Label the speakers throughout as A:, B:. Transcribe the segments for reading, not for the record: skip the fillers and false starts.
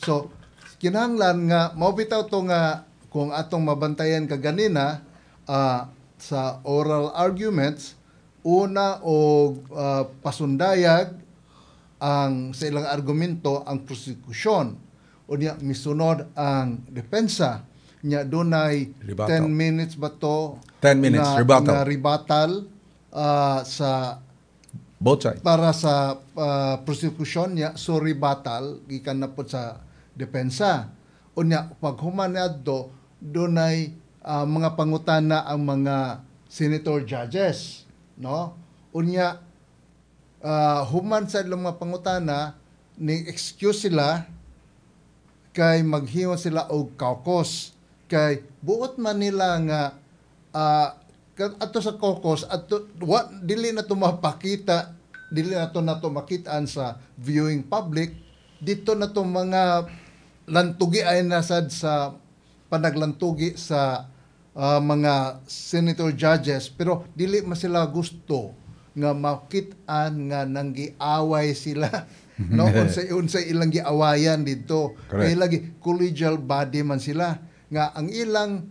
A: So kinahanglan nga mabitaw to nga kung atong mabantayan kaganina sa oral arguments una og pasundayag ang sa ilang argumento ang prosecution unya misunod ang depensa nya dunay 10 minutes ba to
B: 10 minutes
A: rebuttal sa
B: both sides
A: para sa prosecution niya so rebuttal gikan na po sa depensa unya paghuman adto dunay mga pangutana ang mga senator judges no unya human sa ilang mga pangutana ni excuse sila kay maghiwa sila og caucus kay buot man nila nga ato sa caucus ato dili na to mapakita dili na to makitaan sa viewing public dito na to mga lantugi ay nasad sa panaglantugi sa mga senator judges pero dili man sila gusto nga makitaan nga nanggiaway sila no unsay ilang giawayan dito kay lagi collegial body man sila nga ang ilang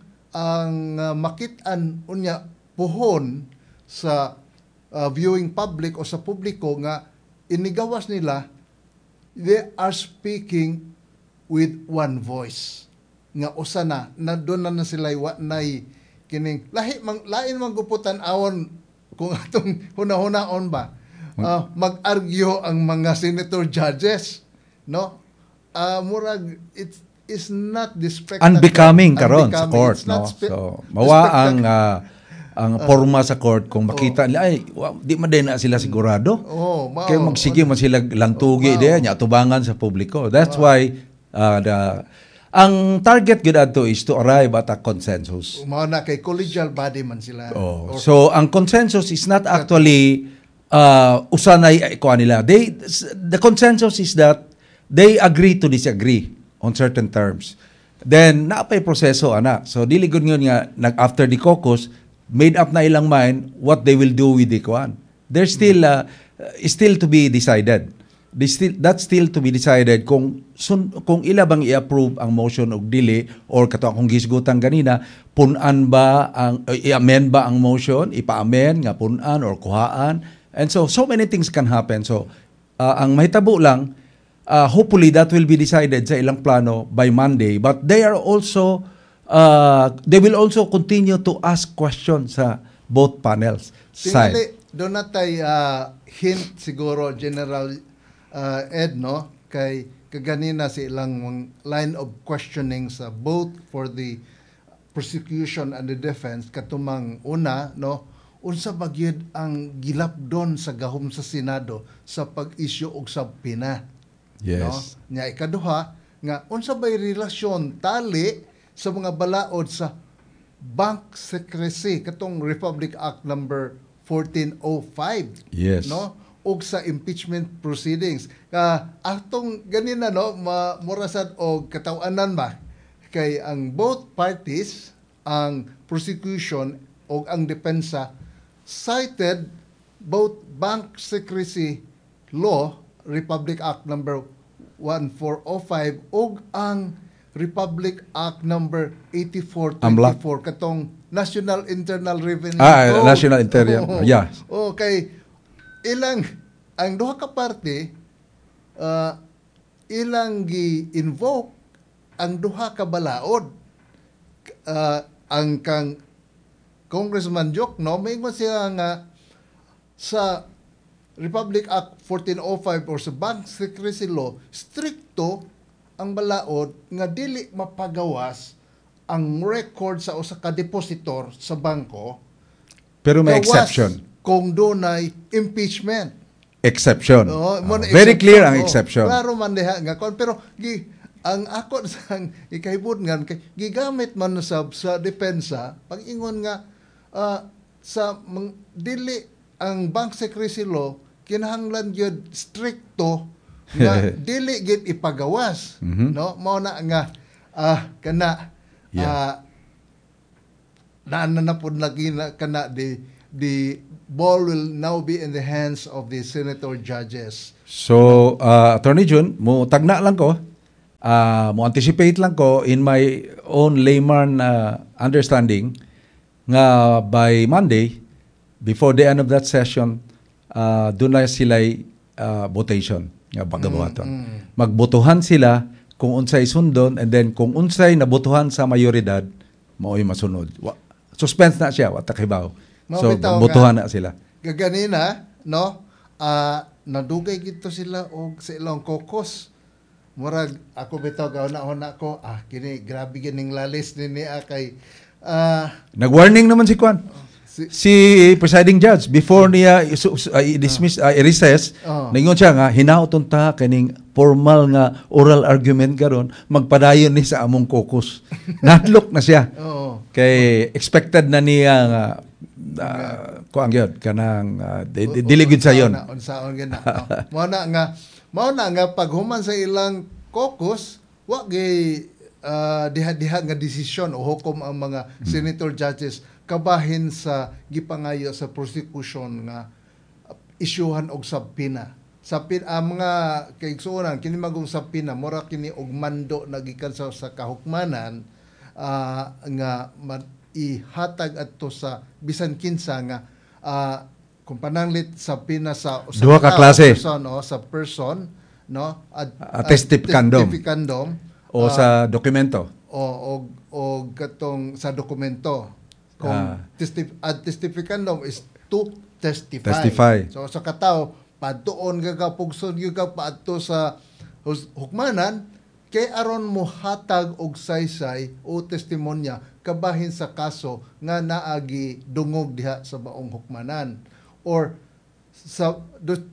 A: makitaan unya puhon sa viewing public o sa publiko nga inigawas nila they are speaking with one voice nga usa na doon na sila wa nay kining lain man guputan awon kung atong hunahuna-on ba mag-argue ang mga senator judges no murag it is not
B: unbecoming karon sa court no so mawa ang forma sa court kung makita nila ay di man din na sila sigurado kay magsige man sila lantugi diya nya tubangan sa publiko that's why ang target gid adto is to arrive at a consensus
A: mao na kay collegial body man sila
B: so ang consensus is not actually usanay kuan nila the consensus is that they agree to disagree on certain terms then naapay proseso ana so dili gud ngon nga after the caucus made up na ilang mind what they will do with the kuan there's still to be decided that's still to be decided kung ila bang i-approve ang motion og dili or kato akong gisgutan ganina punan ba ang i-amend ba ang motion ipa-amend nga punan or kuhaan and so many things can happen so ang mahitabo lang hopefully that will be decided sa ilang plano by Monday but they will also continue to ask questions sa both panels side
A: doon natay hint siguro General Ed no kay kaganina si ilang line of questioning sa both for the prosecution and the defense katumang una no unsa bagyod ang gilapdon sa gahom sa Senado sa pag-issue og subpoena
B: yes
A: no nya ikaduha nga unsa bay relasyon tali sa mga balaod sa bank secrecy katong Republic Act number 1405
B: yes
A: no og sa impeachment proceedings atong ganina no murasad og kataw-anan ba kay ang both parties ang prosecution og ang depensa cited both bank secrecy law Republic Act number 1405 ug ang Republic Act number 8424 katong National Internal Revenue Code.
B: National Internal yes
A: okay ilang ang duha ka parte ilang gi-invoke ang duha ka balaod ang kang Congressman Jokno may siya nga sa Republic Act 1405 or sa Bank Secrecy Law stricto ang balaod nga dili mapagawas ang record sa usa ka depositor sa bangko
B: pero may exception
A: kung dunay impeachment.
B: Exception. Very clear ang exception.
A: Klaro man diha nga kon pero ang ako sang ikahibudngan kay gigamit man sa depensa pag-ingon nga dili ang bank secrecy law kinahanglan gyud stricto nga dili gyud ipagawas no mao na nga kana na pud lagi na kana the ball will now be in the hands of the senator judges.
B: So, Attorney Jun, mo tagna lang ko. mo anticipate lang ko in my own layman understanding nga by Monday, before the end of that session, doon na sila'y votation nga pagabuhaton. Magbotohan sila kung unsay sundon, and then kung unsay nabotohan sa mayoridad, mao'y masunod. Suspense na siya, watakibaw. So, botohan na sila.
A: Gaganina, no? Nadugay gito sila og sa ilang caucus. Murag ako bitaw gauna ko, kini grabe gining lalis ni kay
B: nag-warning naman si Kwan. Si presiding judge before niya i-dismiss i-recess, ningon siya nga hinaoton ta kaning formal nga oral argument karon magpadayon ni sa among caucus. Natlok na siya. Kay expected na niya nga kuang gyud kanang dili gyud sayon.
A: Unsaon gyud na. Mao na nga paghuman sa ilang caucus, wa gay diha nga desisyon o hukom ang mga senator judges kabahin sa gipangayo sa prosecution nga isyuhan og subpoena. Mga kaigsuonan kini magong subpoena mura kini og mando na gikan sa kahukmanan nga ihatag adto sa bisan kinsa nga kung pananglit subpoena sa
B: duha ka klase
A: sa person no
B: testificandum o sa dokumento
A: o katong sa dokumento. Kung testificandum is to testify. So sa kataw, padtuon ka pugson ka paadto sa hukmanan, kay aron mo hatag og saysay o testimonya kabahin sa kaso nga naagi dungog diha sa baong hukmanan. Or sa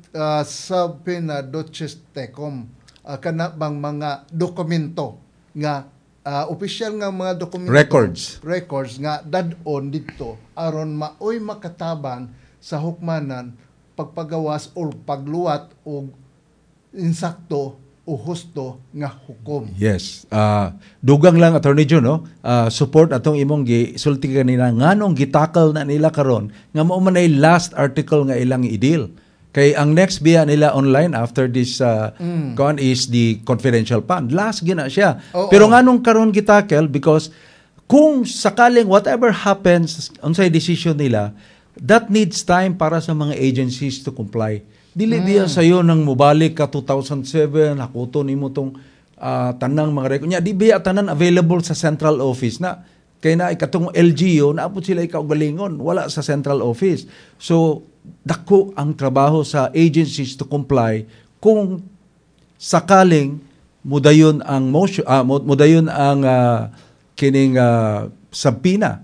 A: pena doces tecum, kana bang mga dokumento nga official nga mga dokumento records nga dadon dito aron maoy makatabang sa hukmanan pagpagawas or pagluwat og insakto o husto nga hukom.
B: Yes. Dugang lang Attorney Jun, no? Support atong imong gisulti kanina nganong gitakal na nila karon nga mao man ay last article nga ilang i-deal. Kay ang next biya nila online after this is the confidential fund. Last gina siya. Pero nganong karon gitakel because kung sakaling whatever happens unsay decision nila, that needs time para sa mga agencies to comply. Dili biya sayo nang mubalik ka 2007 hakuton nimo tong tanang mga record nya, di biya tanan available sa central office na kay na ikatong LGU naapod sila ikaugalingon wala sa central office. So dako ang trabaho sa agencies to comply kung sakaling mudayon ang motion mudayon ang kining subpoena.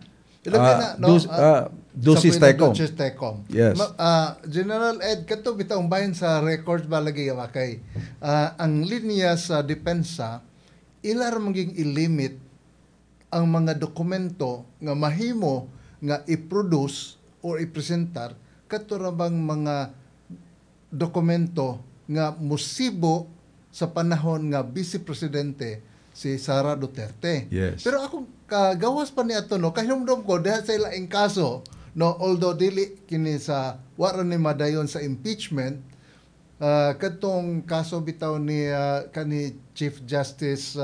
B: Dosis
A: tecum.
B: Yes.
A: General Ed, kato bitong bahin sa records balagi kay ang linya sa depensa ilar maging ilimit ang mga dokumento nga mahimo nga i-produce or i-presentar kato ra bang mga dokumento nga musibo sa panahon nga Vice Presidente si Sara Duterte.
B: Yes.
A: Pero ako kagawas pa ni ato no kahinumdom ko dahil sa ilaing kaso no although dili kini sa wara ni madayon sa impeachment katong kaso bitaw ni kani Chief Justice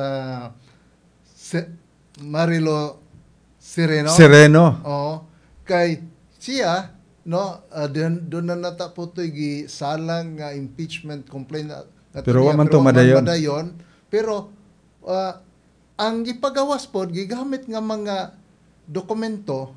A: Marilo Sereno. Kay siya no doon na nataputoy gi salang nga impeachment complaint
B: pero wa man to madayon.
A: Pero ang gipagawas pod gigamit nga mga dokumento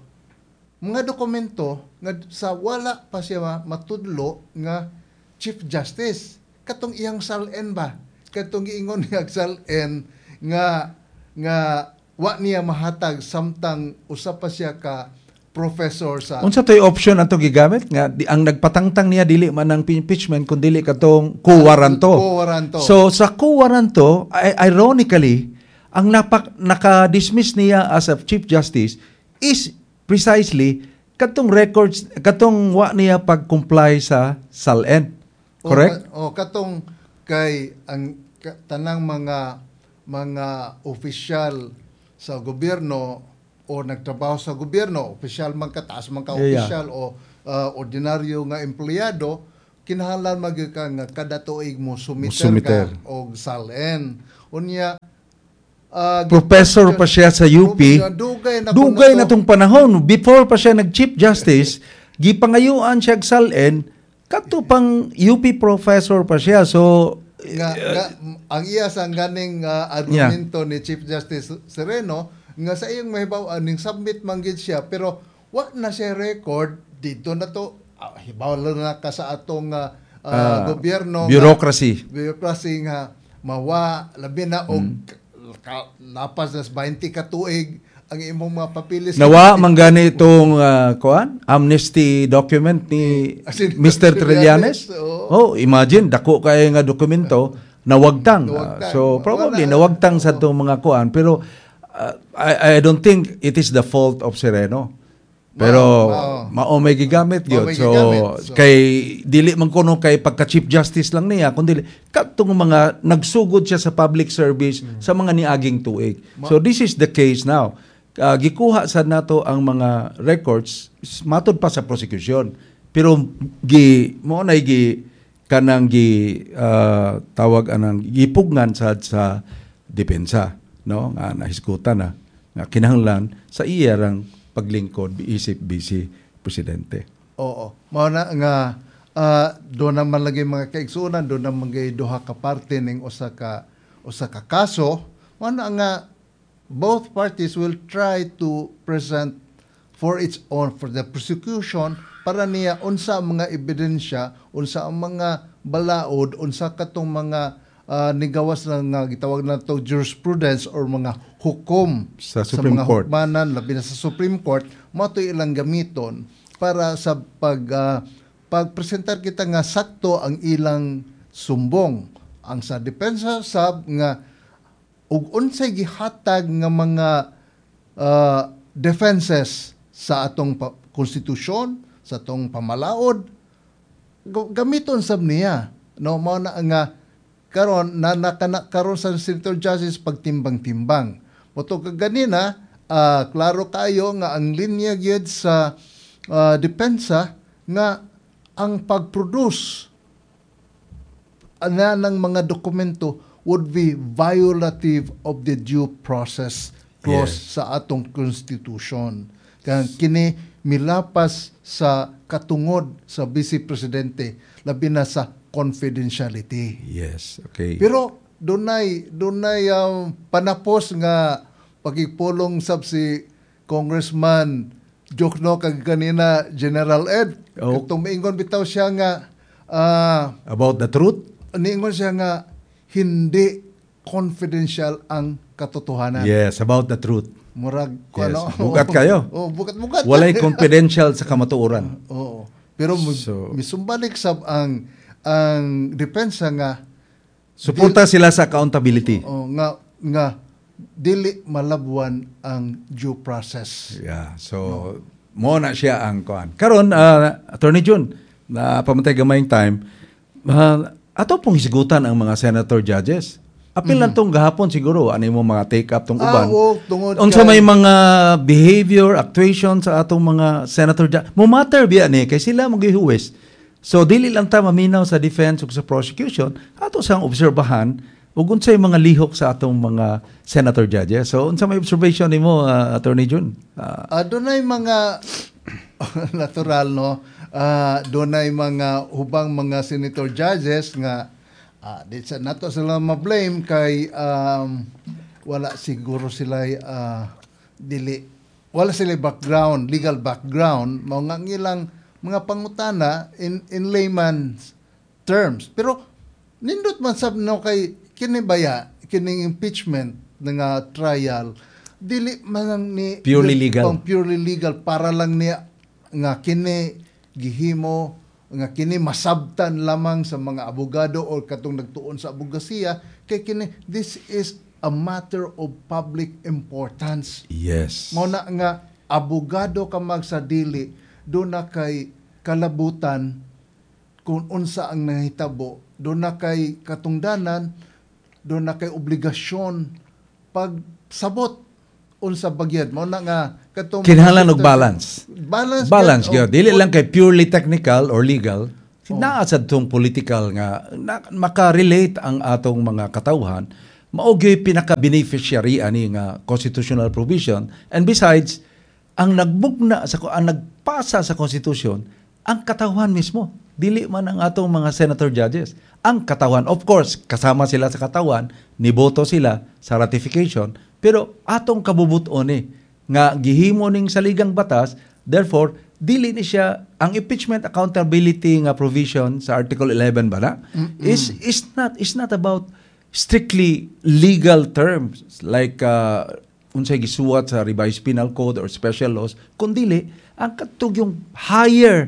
A: nga sa wala pa siya matudlo nga Chief Justice katong iyang salen ba katong giingon niya salen nga wa niya mahatag samtang usa pa siya ka professor sa
B: unsa toy option ato gigamit nga ang nagpatangtang niya dili man ang impeachment kun dili katong co-warranto. So sa co-warranto ironically ang naka-dismiss niya as a Chief Justice is precisely katong records katong wa niya pag-comply sa SALN. Correct?
A: Katong kay ang tanang mga opisyal sa gobyerno o nagtrabaho sa gobyerno, opisyal man ka, taas man ka opisyal o ordinaryo nga empleyado, kinahanglan magyud ka nga kada tuig mo
B: Sumiter.
A: sumiter ka og salen. Unya
B: Professor pa siya sa UP. Dugay na tong panahon. Before pa siya nag-Chief Justice, gipangayuan siya og salen, kadto pang UP professor pa siya. So,
A: ang iya sang ganing argumento ni Chief Justice Sereno nga sa iyang mahibaw ning submit man gid siya pero wa na siya record dito na to hibaw na ka sa atong gobyerno
B: bureaucracy
A: nga mawa labi na og lapas na 20 ka tuig ang imong mga papilis
B: nawa man gani itong amnesty document ni Mr. Trillanes. Imagine dako kay nga dokumento nawagtang. So probably nawagtang sa itong mga kuan pero I don't think it is the fault of Sereno. Pero mao may gigamit gyud. So kay dili man kuno kay pagka Chief Justice lang niya kundi kadtong mga nagsugod siya sa public service sa mga niaging tuig. So this is the case now. Gikuha sad nato ang mga records matud pa sa prosecution. Pero mo na kanang tawag anang gipugnan sa depensa, no? Nga nahisgutan na nga kinahanglan sa iyang paglingkod isip BC presidente.
A: Oo. Mao na nga do naman lagi mga kaigsunan, do naman gay duha ka parte ning usa ka kaso, mao na nga both parties will try to present for the prosecution para niya unsa ang mga ebidensya, unsa ang mga balaod, unsa katong mga nigawas na nga gitawag na to jurisprudence or mga hukom
B: sa Supreme
A: mga
B: Court.
A: Hukmanan labi na sa Supreme Court mo to ilang gamiton para sa pagpresentar kita nga sakto ang ilang sumbong ang sa depensa sab nga ug unsay gihatag nga mga defenses sa atong konstitusyon, sa atong pamalaod gamiton sab niya, no? Mao na nga karon karon sa Senator Justice pagtimbang-timbang. Moto kaganina klaro kayo nga ang linya gyud sa depensa nga ang pag-produce ng mga dokumento would be violative of the due process clause sa atong constitution. Kaya kini milapas sa katungod sa Vice Presidente labi na sa confidentiality.
B: Yes, okay.
A: Pero dunay panapos nga pagipulong sab si Congressman Jokno kag kanina General Ed. Katong maingon bitaw siya nga
B: about the truth?
A: Niingon siya nga hindi confidential ang katotohanan.
B: Yes, about the truth.
A: Murag
B: yes. Bugat kayo.
A: Bugat.
B: Walay confidential sa kamatuoran.
A: Oo. Pero misumbalik sab ang depensa nga
B: suporta sila sa accountability.
A: Nga dili malabwan ang due process.
B: Yeah. So mo na siya ang kuan. Karon Attorney Jun, na pamatay gamayng time, ato pong hisgutan ang mga senator judges. Apil lang tong gahapon siguro ano mo mga take up tong uban. Unsa may mga behavior, actuation sa atong mga senator judges. Mo matter biya ni kay sila magihuwes. So dili lang ta maminaw sa defense ug sa prosecution, ato sang obserbahan ug unsay mga lihok sa atong mga senator judges. So unsa may observation nimo Attorney Jun?
A: Adunay mga natural no. Dunay mga hubang mga senator judges nga di sa nato sila ma-blame kay wala siguro sila wala sila background, legal background, mao nga ilang mga pangutana in layman's terms. Pero nindot man sab no kay kini baya kining impeachment nga trial dili man ni
B: purely legal
A: para lang niya nga kini gihimo nga kini masabtan lamang sa mga abogado o katong nagtuon sa abogasiya kay kini this is a matter of public importance.
B: Yes.
A: Mao na nga abogado ka magsadili do na kay kalabutan kung unsa ang nahitabo, do na kay katungdanan, do na kay obligasyon pag sabot unsa bagyad. Mao na nga katong
B: kinahanglan og balance.
A: Balance
B: gyud. Dili lang kay purely technical or legal, Naa sa tong political nga maka-relate ang atong mga katawhan, mao'y pinaka-beneficiary ani nga constitutional provision. And besides, ang nagpasa sa constitution, ang katawhan mismo. Dili man ang atong mga senator judges. Ang katawhan, of course, kasama sila sa katawhan, niboto sila sa ratification, pero atong kabubuton nga gihimo ning saligang batas, therefore, dili ni siya ang impeachment accountability nga provision sa Article 11 ba na is not about strictly legal terms like unsay gisuwat sa revised penal code or special laws, kundi ang katug yung higher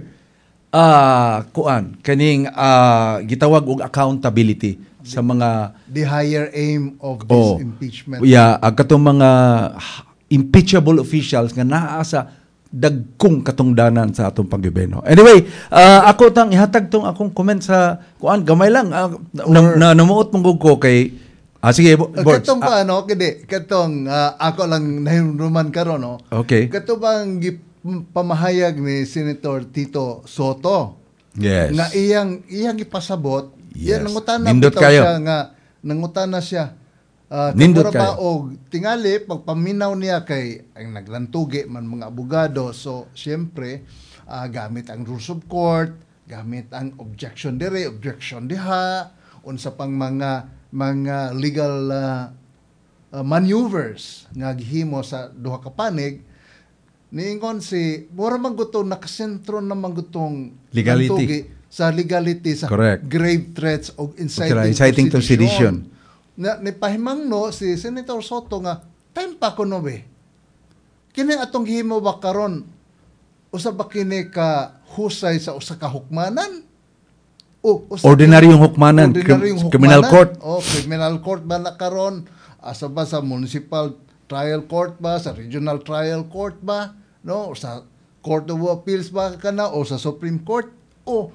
B: kaning gitawag og accountability sa mga
A: the higher aim of this impeachment.
B: Yeah, ang katong mga impeachable officials nga naa sa dagkong katungdanan sa atong panggobyerno. Anyway, ako tang ihatag tong akong comment sa gamay lang namuot mong ko kay sige, Boards.
A: Katong katong ako lang nahinuman karon no.
B: Okay.
A: Kato bang pamahayag ni Senator Tito Soto.
B: Yes.
A: Nga iyang ipasabot.
B: Yes.
A: Nangutana
B: Nindot
A: bitaw
B: kayo.
A: siya nga nangutana siya.
B: Nindot
A: Ba
B: kayo.
A: og tingali pagpaminaw niya kay ang naglantugi man mga abogado, so siyempre gamit ang rules of court, gamit ang objection dire, objection diha, unsa pang mga legal maneuvers nga gihimo sa duha ka panig. Niingon si mura man gutong nakasentro naman gutong
B: Legality.
A: lantugi sa legality sa
B: Correct.
A: grave threats o
B: Inciting to sedition.
A: Na nipahimang no si Senator Soto nga time pa kuno be. Kini atong gihimo ba karon usa ba kini ka husay sa usa ka hukmanan? O
B: Ordinaryong hukmanan, criminal court.
A: Criminal court ba na karon? Asa ba sa municipal trial court ba, sa regional trial court ba, no? O sa Court of Appeals ba kana o sa Supreme Court? O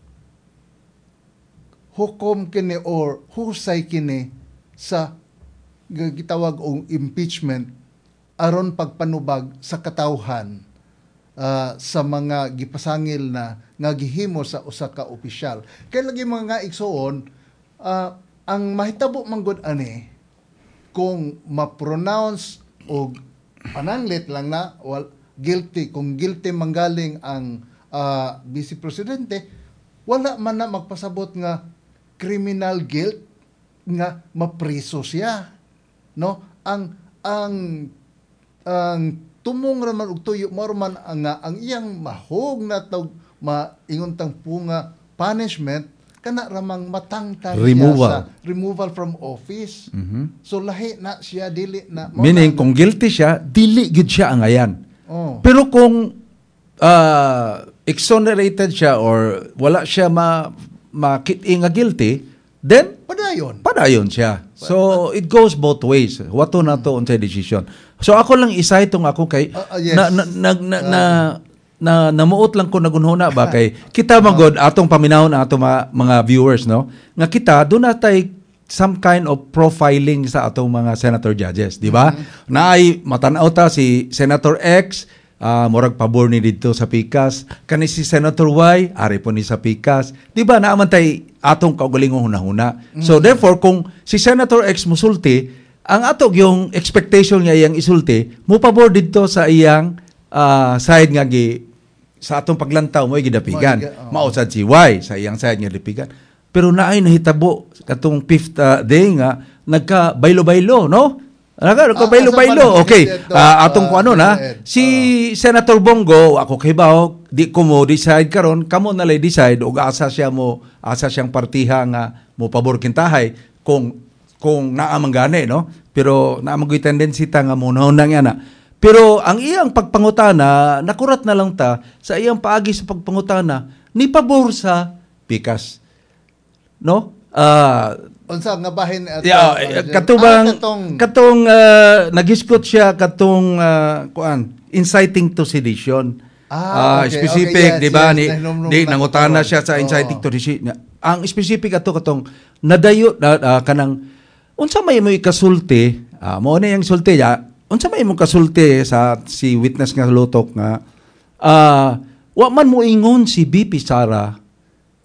A: hukom kini or husay kini sa gitawag og impeachment aron pagpanubag sa katawhan sa mga gipasangil na nga gihimo sa usa ka opisyal. Kay lagi mga igsoon ang mahitabo manggod ani kung ma-pronounce og pananglit lang na guilty, kung guilty manggaling ang Vice Presidente, wala man na magpasabot nga criminal guilt nga mapriso siya, no? Ang tumong raman og tuyo mo man ang iyang mahog na tawag maingon tang punga punishment kana ramang matangtang siya sa removal from office. So lahi na siya dili na
B: meaning kung guilty siya dili gid siya ang ayan. Pero kung exonerated siya or wala siya makit nga guilty, then padayon siya. So it goes both ways. Wato na to unsay decision. So ako lang isa itong ako kay
A: yes.
B: namuot lang ko nagunhuna ba kay kita magod atong paminahon atong mga viewers no nga kita do natay some kind of profiling sa atong mga senator judges, di ba? Naay matanaw ta si Senator X murag pabor ni didto sa PICAS, kani si Senator Y ari po ni sa PICAS, di ba? Naaman tay atong kaugalingong hunahuna. So therefore kung si Senator X musulti, ang atog yung expectation niya iyang isulti, mo pabor didto sa iyang side nga sa atong paglantaw mo gidapigan. Mausad si Y sa iyang side nga dipigan. Pero naay nahitabo katong fifth day nga nagka-baylo-baylo, no? Nagka-baylo-baylo. Okay. Atong kuno na si Senator Bongo, ako kibaw, di ko mo decide karon, kamo na lay decide og asa siyang partiha nga mo pabor kintahay kung naamang gani, no? Pero naamang tendency ta nga mo nang yana. Pero ang iyang pagpangutana, nakurat na lang ta sa iyang paagi sa pagpangutana ni pabor sa PICAS. No?
A: Unsa nga bahin
B: katong nagiskot siya katong inciting to sedition. Specific, di ba? Di nangutana siya sa inciting to sedition. Ang specific katong nadayo kanang unsa may mo ikasulti, mo na yang sulti ya. Unsa may mo kasulti sa si witness nga lutok nga wa man mo ingon si BP Sara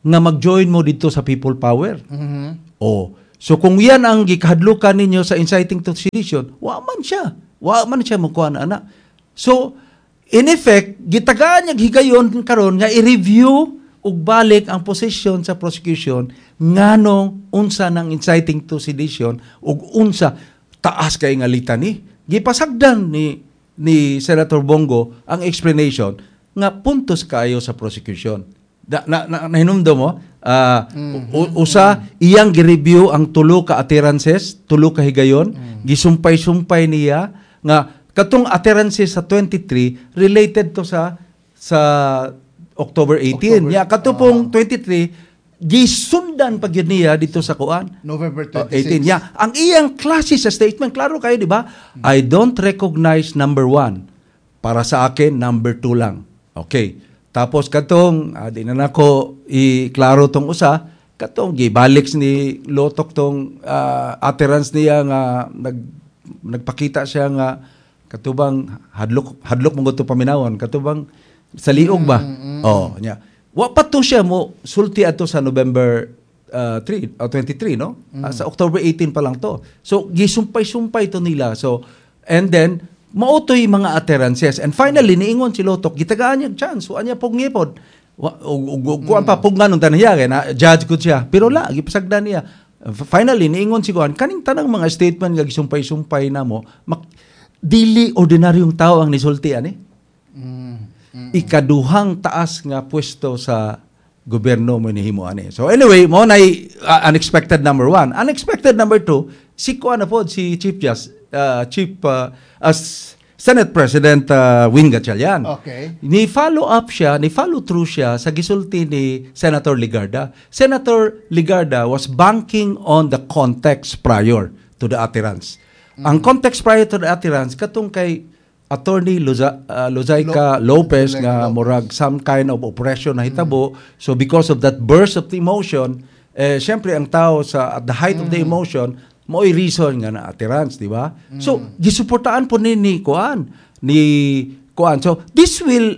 B: nga mag-join mo dito sa people power.
A: Mhm.
B: Oh. So kung yan ang gikahadlukan ninyo sa inciting to sedition, wa man siya. Wa man siya magkuha na ana. So in effect, gitagaan niya higayon karon nga i-review ug balik ang position sa prosecution nganong unsa ng inciting to sedition ug unsa taas kay nga litany. Gipasagdan ni Senator Bongo ang explanation nga puntos kayo sa prosecution. Nahinumdo mo, usa iyang gi-review ang tulo ka utterances, tulo ka higayon, gisumpay-sumpay niya nga katong utterances sa 23 related to sa October 18. Ya katupong 23 gisundan pag yun niya dito sa kuan.
A: November
B: 18.
A: 26.
B: Ya, ang iyang klase sa statement, klaro kayo, di ba? I don't recognize number 1. Para sa akin, number 2 lang. Okay. Tapos katong, di na nako i-klaro tong usa, katong gibalik ni Lotok tong utterance niya nga nagpakita siya nga katubang hadlok mo to paminawon, katubang sa liog ba? Oh, nya. Wa pa to siya mo sulti ato sa November 3 o 23, no? Sa October 18 pa lang to. So gisumpay-sumpay to nila. So and then mautoy mga utterances. And finally niingon si Lotok gitagaan niya chance. So anya pog ngipod. Kuan pa pug nganong tanhiya kay na judge ko siya. Pero la gipasagdan niya. Finally niingon si kuan kaning tanang mga statement nga gisumpay-sumpay namo dili ordinaryong tao ang nisulti ani. Ikaduhang taas nga pwesto sa gobyerno mo nihimo ani. So anyway, mo na unexpected number 1. Unexpected number 2, si kuan na po si Senate President Win Gatchalian.
A: Okay.
B: Ni-follow through siya sa gisulti ni Senator Ligarda. Senator Ligarda was banking on the context prior to the utterance. Ang context prior to the utterance katong kay Attorney Luzaica Lopez nga murag some kind of oppression na hitabo. So because of that burst of the emotion, syempre ang tao at the height of the emotion, mo'y reason nga na utterance, di ba? So gisuportaan po ni Kuan. So this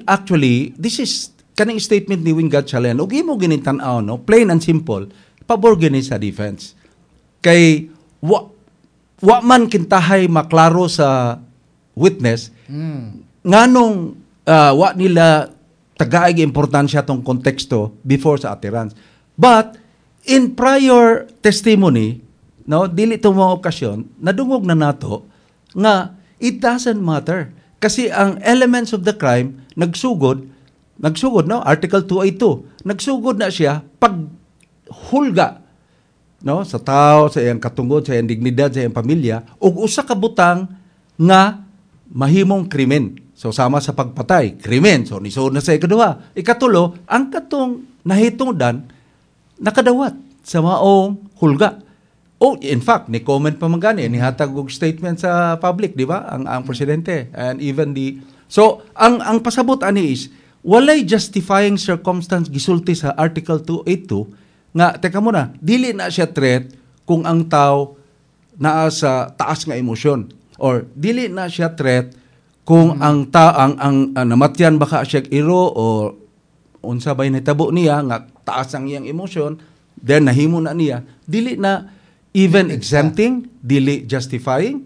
B: is kaning statement ni Win Gatchalian. Og imo ginintan-aw, no? Plain and simple, pabor gini sa defense. Kay wa man kintahay maklaro sa witness nganong wa nila tagaig importansya tong konteksto before sa utterance. But in prior testimony, no, dili to mga okasyon nadungog na nato nga it doesn't matter kasi ang elements of the crime nagsugod no, Article 282 nagsugod na siya pag hulga, no, sa tao, sa iyang katungod, sa iyang dignidad, sa iyang pamilya ug usa ka butang nga mahimong krimen. So sama sa pagpatay, krimen. So nisod na sa ikaduha. Ikatulo, ang katong nahitungdan nakadawat sa maong hulga. Oh, in fact, ni comment pa man gani, ni hatag og statement sa public, di ba? Ang presidente and even So ang pasabot ani is walay justifying circumstance gisulti sa Article 282 nga teka muna, dili na siya threat kung ang tao naa sa taas nga emosyon. Or dili na siya threat kung ang namatyan baka siya iro o unsa bay nahitabo niya nga taas ang iyang emosyon, then nahimo na niya, dili na even exempting, dili justifying,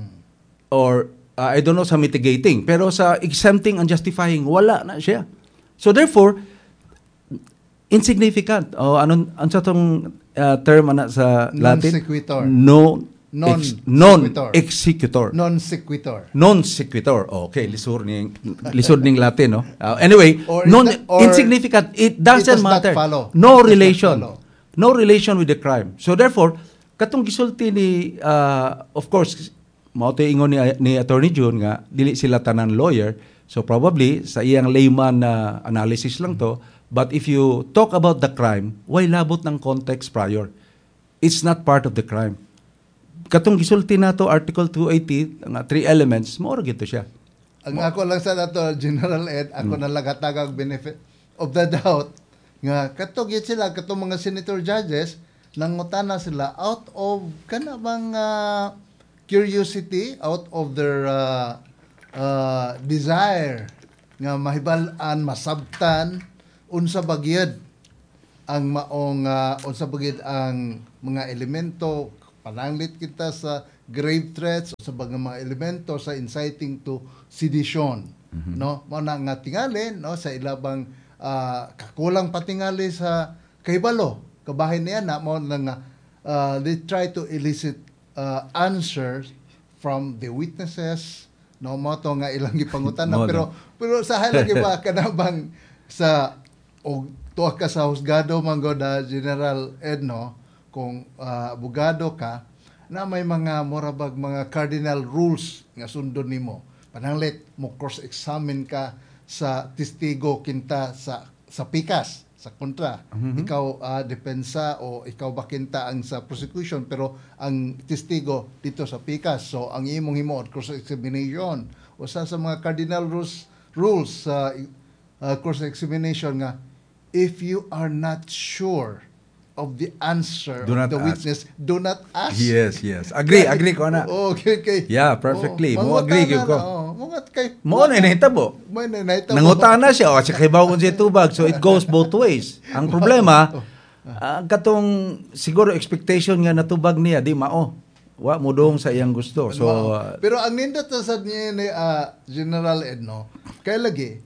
B: or I don't know sa mitigating, pero sa exempting and justifying wala na siya. So therefore insignificant o sa tong term ana sa Latin?
A: Non-sequitur.
B: Non-sequitur. Okay, lisod ning Latin, no? Anyway, insignificant. It doesn't matter. No relation. No relation with the crime. So therefore, katong gisulti ni of course, mao tay ingon ni Attorney June nga dili sila tanan lawyer. So probably sa iyang layman na analysis lang to. But if you talk about the crime, why labot ng context prior? It's not part of the crime. Katong gisulti nato Article 280 nga 3 elements mo gito siya.
A: Ang ako lang sa nato General Ed, ako na lagatagag benefit of the doubt nga katong gid sila katong mga senator judges nangutana sila out of kana bang curiosity, out of their desire nga mahibal-an masabtan unsa bagyod ang maong unsa bagid ang mga elemento pananglit kita sa grave threats o sa mga elemento sa inciting to sedition, no, mo na nga tingali, no, sa ilabang kakulang patingali sa kahibalo kabahin niya na mo na nga they try to elicit answers from the witnesses, no, mo to nga ilang gipangutan na pero sa halagi ba kanabang sa og tuwa ka sa husgado manggod General Edno kung abogado ka na may mga morabag mga cardinal rules nga sundon nimo pananglit mo cross-examine ka sa testigo kinta sa pikas sa kontra. Ikaw depensa o ikaw ba kinta ang sa prosecution pero ang testigo dito sa pikas. So ang imong himuon cross-examination o sa mga cardinal rules sa cross-examination nga if you are not sure of the answer
B: Do
A: of
B: not
A: the
B: ask.
A: witness, do not ask.
B: Yes. Agree ko na.
A: Okay.
B: Yeah, perfectly. Mo agree gyud ko.
A: Mangat kay.
B: Mo na nahitabo.
A: May naita.
B: Nangutana siya o siya kay bawon siya tubag, so it goes both ways. Ang problema, katong siguro expectation nga natubag niya di mao. Wa mo dong sa iyang gusto. So
A: pero ang nindot sa niya ni General Edno, kay lagi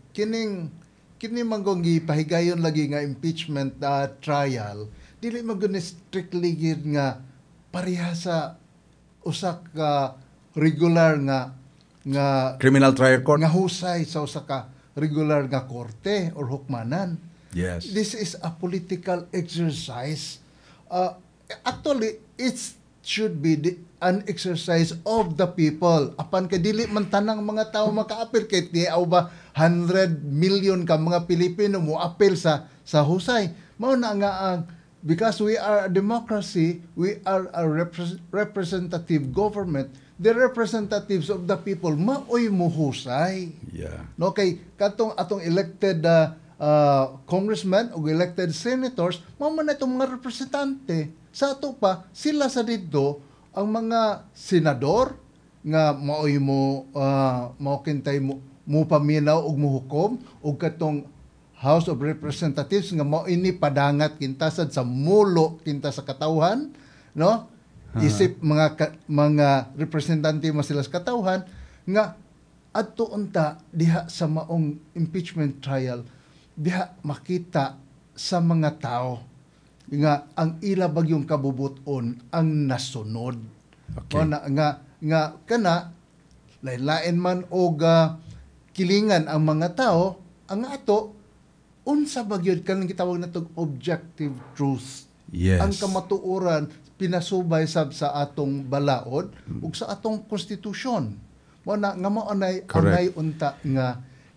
A: kini manggong gipahigayon lagi nga impeachment trial, dili man gud strictly gid nga pareha sa usa ka regular nga
B: criminal trial court.
A: nga husay sa usa ka regular nga korte or hukmanan.
B: Yes.
A: This is a political exercise. Actually, it should be an exercise of the people. Apan kay dili man tanang mga tao makaapil kay tiaw ba 100 million ka mga Pilipino mo apil sa husay. Mao na nga ang because we are a democracy, we are a representative government. The representatives of the people maoy mo husay.
B: Yeah.
A: No kay atong elected congressmen o elected senators, mao man itong mga representante. Sa ato pa sila sa didto ang mga senador nga maoy mo kintay mo paminaw og muhukom og katong House of Representatives nga mao ini padangat kinta sad sa mulo kinta sa katawhan, no? Isip mga representante mo sila sa katawhan nga adto unta diha sa maong impeachment trial diha makita sa mga tao nga ang ila bagyong kabubuton ang nasunod.
B: Okay.
A: Nga kana lain man og kilingan ang mga tao ang ato unsa bagyod kanang gitawag natong objective truth.
B: Yes.
A: Ang kamatuoran pinasubay sab sa atong balaod ug sa atong konstitusyon. Mo na nga mao nay angay unta nga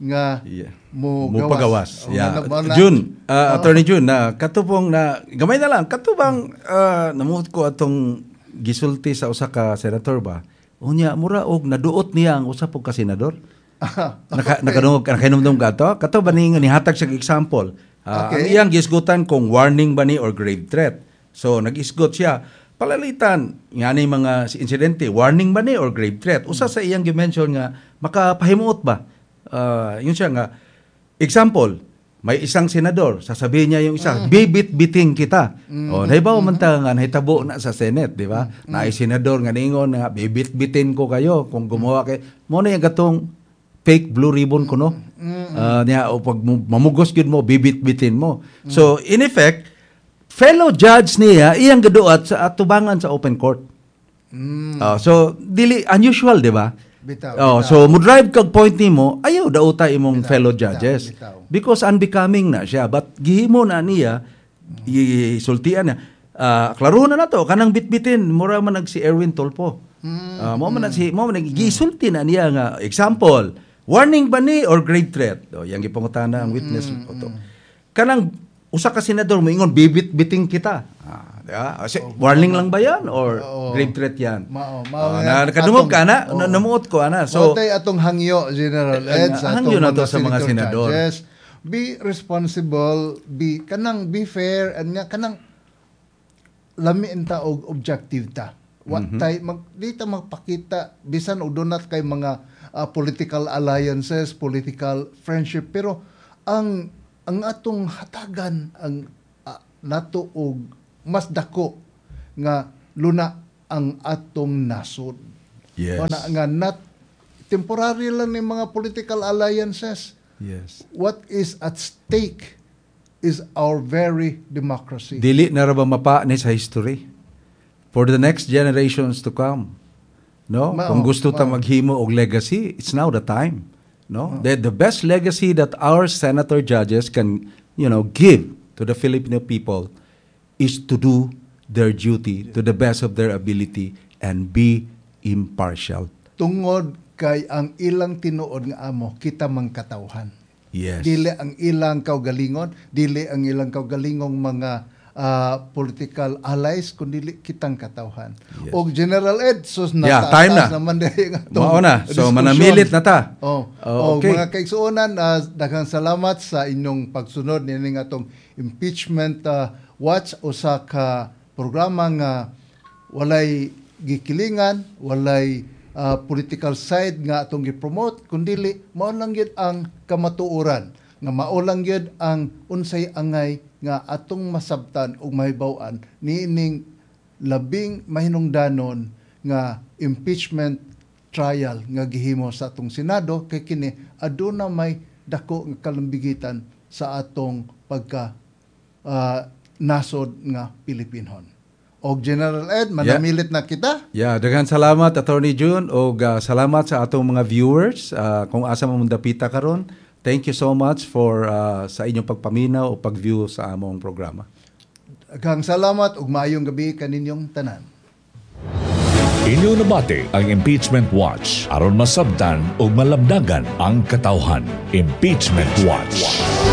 A: mo
B: pagawas.
A: O,
B: Yeah.
A: nga
B: June, Attorney June, katubong na gamay na lang katubang namuot ko atong gisulti sa usa ka senator ba. Unya mura og naduot niya ang usa pug ka senador. Nakainom ka to? Kato ba ni hatag siya example? Ang iyang gisgutan kung warning ba ni or grave threat. So, nag-isgot siya. Palalitan, nga ni mga insidente, warning ba ni or grave threat? Usa sa iyang gimension nga, makapahimuot ba? Yun siya nga, example, may isang senador, sasabihin niya yung isa, bibit-biting kita. O, naibaw man ta nga, nahitabo na sa Senate, di ba? Naay senador nga ningon nga, bibit-bitin ko kayo kung gumawa kayo. Mo na yung gatong fake blue ribbon ko, no? Niya, o pag mamugos yun mo, bibit-bitin mo. So, in effect, fellow judge niya, iyang gaduat sa atubangan sa open court. So, dili, unusual, di ba?
A: Bitaw.
B: So, mo-drive kag point nimo, ayaw dauta imong fellow judges.
A: Bitaw.
B: Because unbecoming na siya. But gihimo na niya, isultian niya. Klaro na to, kanang bitbitin, mura man si Erwin Tolpo. Mo man gisulti na niya nga, example, warning ba ni or grave threat? Yang gipangutana ang witness. Kanang usa ka senador mo ingon bibit-biting kita. Warning lang ba yan or grave threat yan? Nakadungog ka na, namuot ko ana.
A: So atong hangyo General Ed sa
B: hangyo na to sa mga senador.
A: Judges, be responsible, be fair and nga kanang lamiin ta og objective ta. Di ta magpakita bisan og donat kay mga political alliances, political friendship pero ang atong hatagan ang nato og mas dako nga luna ang atong nasod.
B: Yes.
A: O nga not temporary lang ni mga political alliances.
B: Yes.
A: What is at stake is our very democracy.
B: Dili na ra ba mapa ni sa history for the next generations to come. No? Kung gusto ta maghimo og legacy, it's now the time. No? The best legacy that our senator judges can, give to the Filipino people is to do their duty to the best of their ability and be impartial.
A: Tungod kay ang ilang tinuod nga amo kita mang katawhan.
B: Yes.
A: Dili ang ilang kaugalingon, dili ang ilang kaugalingong mga political allies, kundi kitang katawhan.
B: Yes.
A: Og General Ed, sus
B: time na.
A: naman dahil nga
B: Mao na. So manamilit na ta.
A: Okay. Mga kaigsuonan, daghang salamat sa inyong pagsunod nining atong impeachment watch o sa ka programa nga walay gikilingan, walay political side nga atong gi-promote, kundi mao lang gyud ang kamatuoran, nga mao lang gyud ang unsay angay nga atong masabtan ug mahibaw-an niining labing mahinungdanon nga impeachment trial nga gihimo sa atong Senado, kay kini aduna may dako nga kalambigitan sa atong pagka nasod nga Pilipinon. Og General Ed, manamilit na kita.
B: Daghan salamat Attorney June og salamat sa atong mga viewers kung asa mo dapita karon. Thank you so much for sa inyong pagpaminaw o pag-view sa among programa.
A: Daghang salamat ug maayong gabi kaninyong tanan.
C: Inyo nabati ang Impeachment Watch aron masabtan ug malamdagan ang katawhan. Impeachment Watch.